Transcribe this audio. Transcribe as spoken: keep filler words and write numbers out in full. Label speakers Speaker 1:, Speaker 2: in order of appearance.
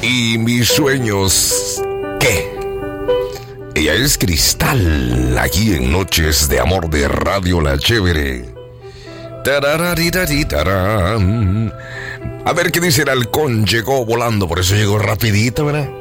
Speaker 1: ¿Y mis sueños qué? Ella es Cristal, aquí en Noches de Amor de Radio La Chévere. Tarararirarirarán. A ver qué dice el halcón. Llegó volando, por eso llegó rapidito, ¿verdad?